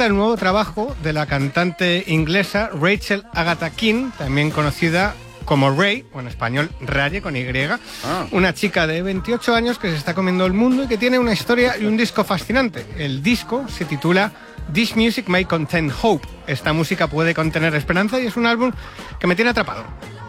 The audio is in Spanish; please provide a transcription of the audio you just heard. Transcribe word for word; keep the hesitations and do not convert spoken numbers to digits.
presenta el nuevo trabajo de la cantante inglesa Rachel Agatha King, también conocida como Ray, o en español Raye con Y, ah. una chica de veintiocho años que se está comiendo el mundo y que tiene una historia y un disco fascinante. El disco se titula This Music May Contain Hope. Esta música puede contener esperanza y es un álbum que me tiene atrapado.